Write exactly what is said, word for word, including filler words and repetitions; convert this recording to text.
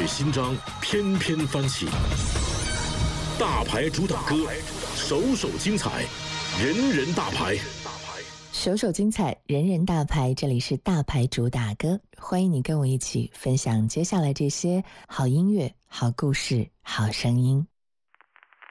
血新章翩翩翻起，大牌主打歌，首首精彩，人人大牌。 首首精彩，人人大牌，这里是大牌主打歌，欢迎你跟我一起分享接下来这些好音乐、好故事、好声音。